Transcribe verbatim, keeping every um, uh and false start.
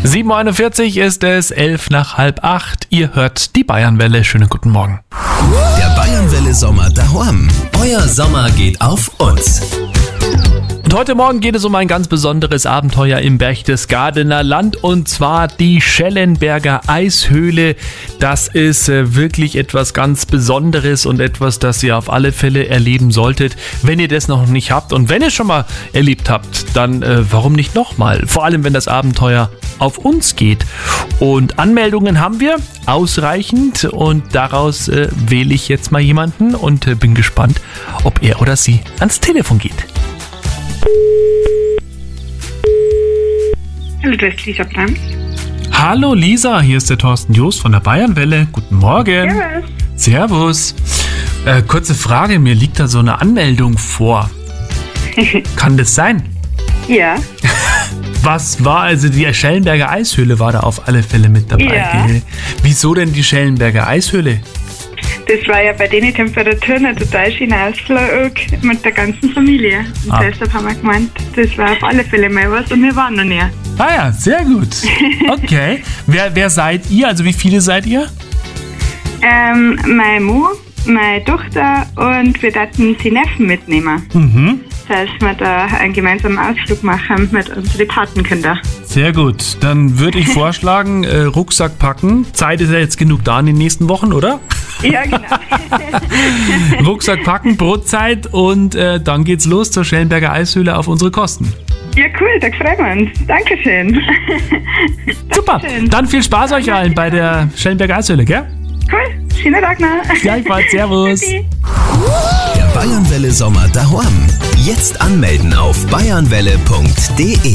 sieben Uhr einundvierzig ist es, elf nach halb acht. Ihr hört die Bayernwelle. Schönen guten Morgen. Der Bayernwelle Sommer daheim. Euer Sommer geht auf uns. Und heute Morgen geht es um ein ganz besonderes Abenteuer im Berchtesgadener Land, und zwar die Schellenberger Eishöhle. Das ist äh, wirklich etwas ganz Besonderes und etwas, das ihr auf alle Fälle erleben solltet, wenn ihr das noch nicht habt. Und wenn ihr schon mal erlebt habt, dann äh, warum nicht nochmal? Vor allem, wenn das Abenteuer auf uns geht. Und Anmeldungen haben wir ausreichend, und daraus äh, wähle ich jetzt mal jemanden und äh, bin gespannt, ob er oder sie ans Telefon geht. Hallo, das ist Lisa Brandt. Hallo Lisa, hier ist der Thorsten Joost von der Bayernwelle. Guten Morgen. Servus. Servus. Äh, kurze Frage, mir liegt da so eine Anmeldung vor. Kann das sein? Ja. Was war, also die Schellenberger Eishöhle war da auf alle Fälle mit dabei. Ja. Gell? Wieso denn die Schellenberger Eishöhle? Das war ja bei den Temperaturen ein total schöner Ausflug mit der ganzen Familie. Und Ah. deshalb haben wir gemeint, das war auf alle Fälle mal was, und wir waren noch näher. Ah ja, sehr gut. Okay. wer, wer seid ihr? Also wie viele seid ihr? Ähm, meine Mo, meine Tochter und wir dachten sie Neffen mitnehmen. Mhm. Das heißt, wir da einen gemeinsamen Ausflug machen mit unseren Patenkindern. Sehr gut. Dann würde ich vorschlagen, äh, Rucksack packen. Zeit ist ja jetzt genug da in den nächsten Wochen, oder? Ja, genau. Rucksack packen, Brotzeit, und äh, dann geht's los zur Schellenberger Eishöhle auf unsere Kosten. Ja, cool, da freuen wir uns. Dankeschön. Super, Dankeschön. dann viel Spaß euch allen bei der Schellenberger Eishöhle, gell? Cool, schönen Tag noch. Gleichfalls, servus. Tschüssi. Der Bayernwelle Sommer daheim. Jetzt anmelden auf bayernwelle punkt de.